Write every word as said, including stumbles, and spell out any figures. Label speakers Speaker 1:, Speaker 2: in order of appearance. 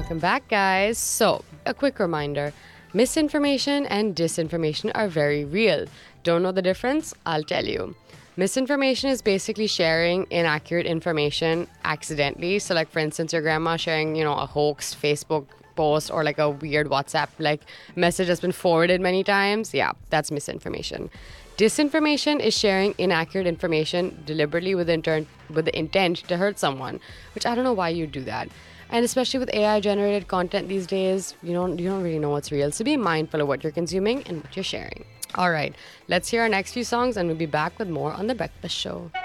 Speaker 1: Welcome back, guys. So, a quick reminder misinformation and disinformation are very real. Don't know the difference? I'll tell you. Misinformation is basically sharing inaccurate information accidentally. So, like, for instance, your grandma sharing, you know, a hoax Facebook post or like a weird WhatsApp like message that's been forwarded many times. Yeah, that's misinformation. Disinformation is sharing inaccurate information deliberately with, inter- with the intent to hurt someone, which I don't know why you do that. And especially with A I generated content these days, you don't you don't really know what's real. So be mindful of what you're consuming and what you're sharing. All right, let's hear our next few songs and we'll be back with more on The Breakfast Show.